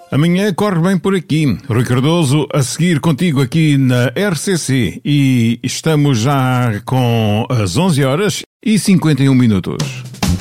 Amanhã corre bem por aqui. Rui Cardoso a seguir contigo aqui na RCC e estamos já com as 11 horas e 51 minutos.